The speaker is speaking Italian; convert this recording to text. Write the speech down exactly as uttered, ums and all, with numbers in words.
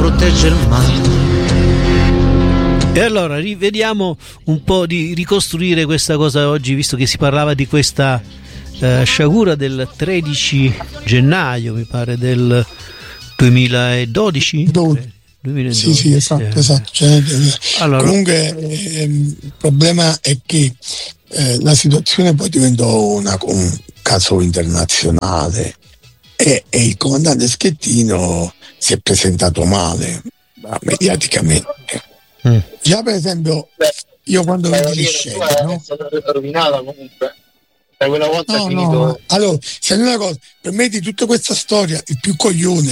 protegge il mare. E allora rivediamo un po' di ricostruire questa cosa oggi, visto che si parlava di questa eh, sciagura del tredici gennaio, mi pare, del duemiladodici. Do- duemiladodici. Sì, sì, esatto, Eh. esatto. Cioè, Allora, comunque ehm, il problema è che eh, la situazione poi diventò una, un caso internazionale e, e il comandante Schettino si è presentato male mediaticamente. mm. Già per esempio io quando La vedi le carriera scene, sua no? è stata rovinata comunque. Da quella volta è No, finito. no, allora, sai una cosa, per me di tutta questa storia il più coglione